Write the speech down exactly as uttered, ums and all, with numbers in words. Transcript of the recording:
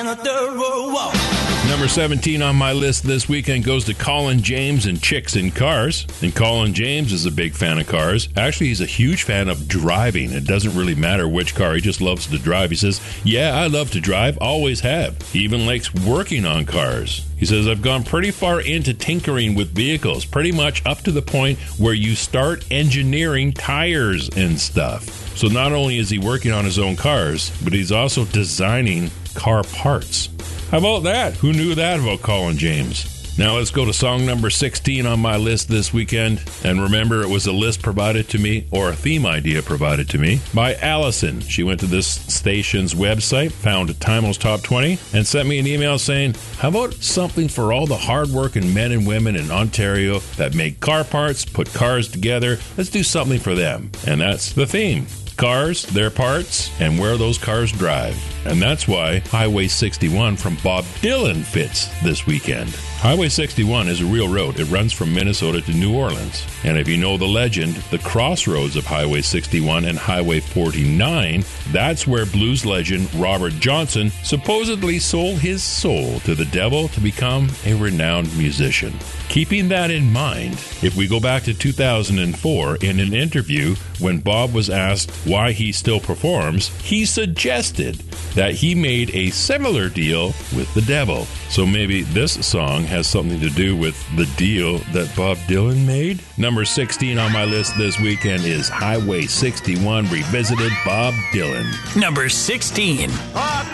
Number seventeen on my list this weekend goes to Colin James and Chicks in Cars. And Colin James is a big fan of cars. Actually, he's a huge fan of driving. It doesn't really matter which car. He just loves to drive. He says, yeah, I love to drive. Always have. He even likes working on cars. He says, I've gone pretty far into tinkering with vehicles, pretty much up to the point where you start engineering tires and stuff. So not only is he working on his own cars, but he's also designing car parts. How about that? Who knew that about Colin James? Now let's go to song number sixteen on my list this weekend. And remember, it was a list provided to me, or a theme idea provided to me, by Allison. She went to this station's website, found Timeless Top twenty, and sent me an email saying, how about something for all the hardworking men and women in Ontario that make car parts, put cars together? Let's do something for them. And that's the theme. Cars, their parts, and where those cars drive. And that's why Highway sixty-one from Bob Dylan fits this weekend. Highway sixty-one is a real road. It runs from Minnesota to New Orleans. And if you know the legend, the crossroads of Highway sixty-one and Highway forty-nine, that's where blues legend Robert Johnson supposedly sold his soul to the devil to become a renowned musician. Keeping that in mind, if we go back to two thousand four, in an interview, when Bob was asked why he still performs, he suggested that he made a similar deal with the devil. So maybe this song has something to do with the deal that Bob Dylan made? Number sixteen on my list this weekend is Highway sixty-one Revisited, Bob Dylan. Number sixteen.